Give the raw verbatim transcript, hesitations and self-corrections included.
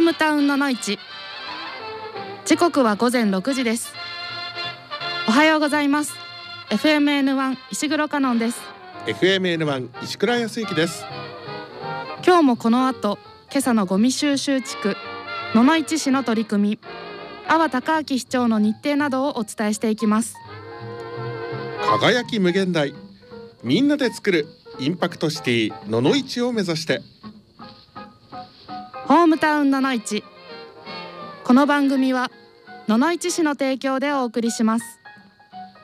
ムタウンのの市。時刻は午前ろくじです。おはようございます。 エフエムエヌワン 石黒香音です。 エフエムエヌワン 石倉康之です。 今日もこの後、今朝のゴミ収集地区野々市市の取り組み、阿波隆明市長の日程などをお伝えしていきます。 輝き無限大、みんなで作るインパクトシティ野々市を目指して。 ホームタウン野々市。この番組は野々市市の提供でお送りします。